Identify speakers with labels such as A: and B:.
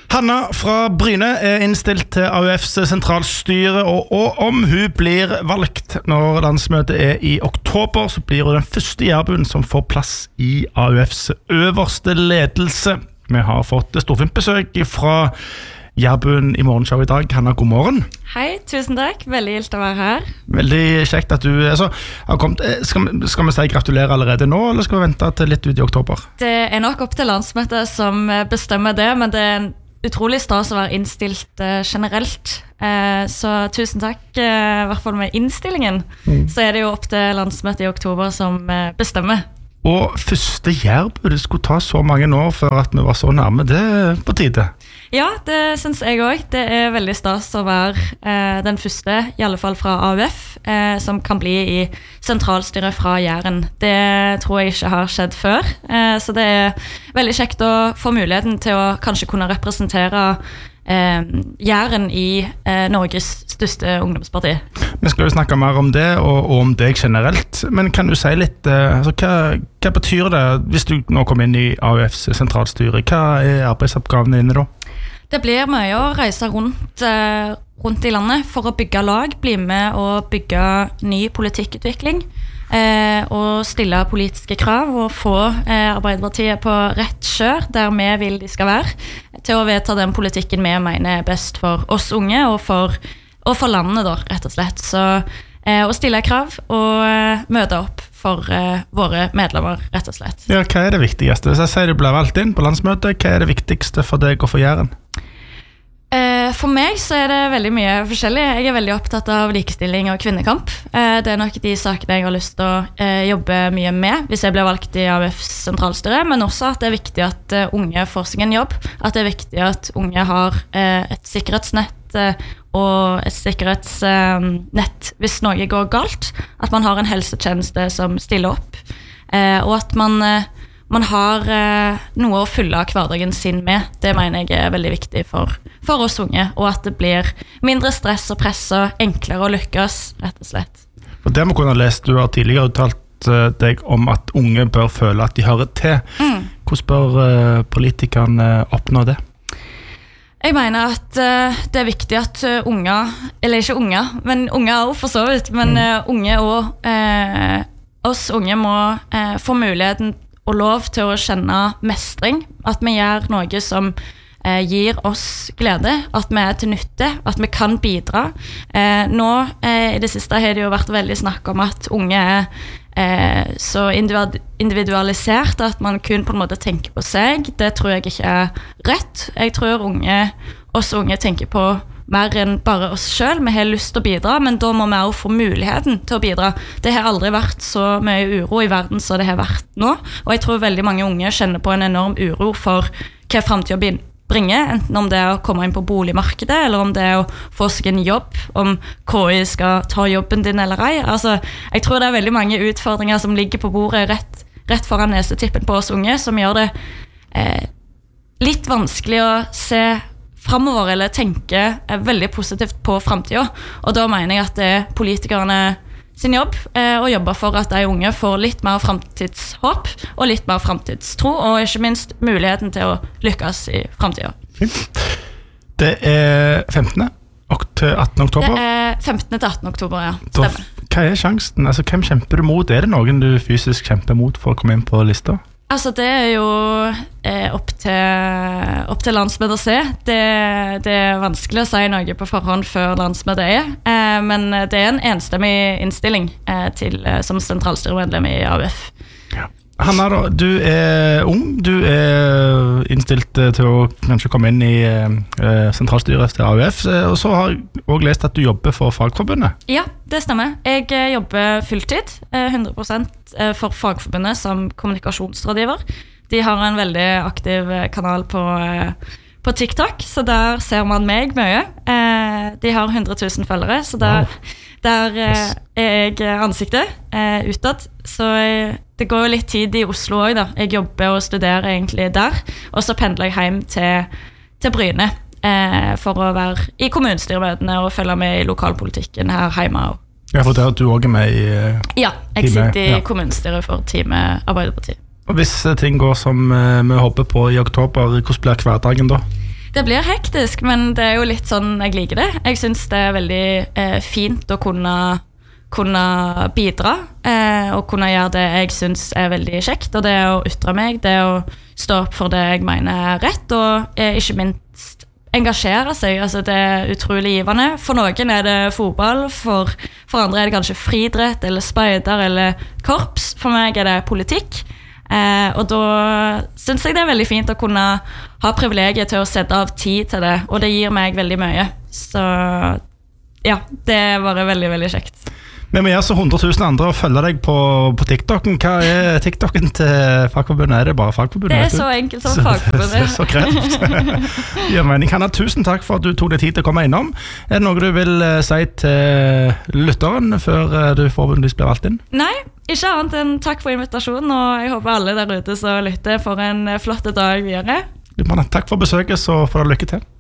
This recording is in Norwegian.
A: Hanna fra Bryne innstilt til AUFs sentralstyre, og om hun blir valgt når landsmøtet i oktober, så blir hun den første jærbuen som får plass i AUFs øverste ledelse. Vi har fått storfint besøk fra jærbuen i morgenshow i dag. Hanna, god morgen.
B: Hei, tusen takk. Veldig gildt å være her.
A: Veldig kjekt at du har kommet. Skal vi si gratulerer allerede nå, eller skal vi vente til litt ut i oktober?
B: Det nok opp til landsmøtet som bestemmer det, men det en utrolig stas å være innstilt generelt. Så tusen takk, i hvert fall med innstillingen. Så det jo opp til landsmøtet i oktober som bestemmer.
A: Og første jærbu, det skulle ta så mange år før at vi var så nærme, det på tide.
B: Ja, det synes jeg også. Det veldig stas å være den første, i alle fall fra AUF, som kan bli i sentralstyret fra Jæren. Det tror jeg ikke har skjedd før, så det veldig kjekt å få muligheten til å kanskje kunne representere Jæren i Norges største ungdomsparti.
A: Vi skal jo snakke mer om det og om deg generelt, men kan du si litt, hva betyr det hvis du nå kommer inn i AUFs sentralstyre? Hva arbeidsoppgavene dine da?
B: Det blir mye å reise rundt i landet for å bygge lag, bli med og bygge ny politikkutvikling, og stille politiske krav og få Arbeiderpartiet på rett kjør der vi vil de skal være, til å vedta den politikken vi mener best for oss unge og for landet da, rett og slett. Så å stille krav og møte opp for våre medlemmer, rett og slett.
A: Ja, hva det viktigste? Hvis jeg sier du ble valgt inn på landsmøtet, hva det viktigste for deg og for Jæren?
B: For meg så det veldig mye forskjellig. Jeg veldig opptatt av likestilling og kvinnekamp. Det nok de sakene jeg har lyst til å jobbe mye med hvis jeg blir valgt i AUFs sentralstyre, men også at det viktig at unge får seg en jobb, at det viktig at unge har et sikkerhetsnett og et sikkerhetsnett hvis noe går galt, at man har en helsetjeneste som stiller opp, og at man har noe å fylle hverdagen sin med. Det mener jeg veldig viktig for oss unge, og at det blir mindre stress og press og enklere å lykkes, rett og slett.
A: Og det må kunne lese, du har tidligere uttalt deg om at unge bør føle at de hører til. Hvordan bør politikerne oppnå det?
B: Jeg mener at det viktig at unger, eller ikke unger, men unger også for så vidt, men unge og oss unge må få muligheten og lov til å kjenne mestring, at vi gjør noe som gir oss glede, at vi til nytte, at vi kan bidra. Nå i det siste har det jo vært veldig snakk om at unge så individualisert at man kun på en måte tenker på seg. Det tror jeg ikke rett. Jeg tror oss unge tenker på mer enn bare oss selv. Vi har lyst til å bidra, men da må vi også få muligheten til å bidra. Det har aldri vært så mye uro i verden som det har vært nå, og jeg tror veldig mange unge kjenner på en enorm uro for hva fremtiden bringer, enten om det å komme inn på boligmarkedet, eller om det å få seg en jobb, om KI skal ta jobben din eller ei. Altså, jeg tror det veldig mange utfordringer som ligger på bordet rett foran nesetippen på oss unge, som gjør det litt vanskelig å se fremover eller tenke veldig positivt på fremtiden. Og da mener jeg at det politikerne sin jobb å jobbe for at de unge får litt mer fremtidshåp og litt mer fremtidstro, og ikke minst muligheten til å lykkes i fremtiden.
A: Det 15. til 18. oktober?
B: Det 15. til 18. oktober, ja. Stemmer.
A: Hva sjansen? Altså, hvem kjemper du mot? Det noen du fysisk kjemper mot for å komme inn på lista?
B: Altså, det jo opp til landsmøtet å se. Det vanskelig å si noe på forhånd før landsmøtet men det en enstemmig innstilling som sentralstyremedlem i AUF.
A: Ja. Hanna, du ung, du innstilt til å kanskje komme inn i sentralstyret til AUF, og så har jeg også lest at du jobber for Fagforbundet. Ja,
B: det stemmer. Jeg jobber fulltid, 100% for Fagforbundet som kommunikasjonsrådgiver. De har en veldig aktiv kanal på TikTok, så der ser man meg mye. De har 100 000 følgere, så der jeg ansiktet utad, så det går jo litt tid i Oslo også da. Jeg jobber og studerer egentlig der, og så pendler jeg hjem til Bryne for å være i kommunestyremøtene og følge med i lokalpolitikken her hjemme.
A: Ja, for det at du også med i
B: Ja, jeg sitter i kommunestyret for teamet Arbeiderpartiet.
A: Og hvis ting går som vi håper på i oktober, hvordan blir hverdagen da?
B: Det blir hektisk, men det jo litt sånn jeg liker det. Jeg synes det veldig fint å kunne bidra og kunne gjøre det jeg synes veldig kjekt, og det å ytre meg, det å stå opp for det jeg mener rett, og ikke minst engasjere seg. Altså det utrolig givende. For noen det fotball, for andre det kanskje friidrett, eller speider, eller korps. For meg det politikk. Og da synes jeg det veldig fint å kunne ha privilegiet til å sette av tid til det, og det gir meg veldig mye, så ja, det bare veldig, veldig kjekt.
A: Vi må gjøre så 100 000 andre og følge deg på TikToken. Hva TikToken til Fagforbundet? Det bare Fagforbundet?
B: Det så enkelt som Fagforbundet.
A: Så greit. Ja, men Hanna, tusen takk for at du tog deg tid til å komme innom. Det noe du vil si til lytteren før du forhåpentligvis blir valgt inn?
B: Nei, ikke annet enn takk for invitasjonen, og jeg håper alle der ute så lytter for en flott dag videre.
A: Takk for besøket, så får du lykke til.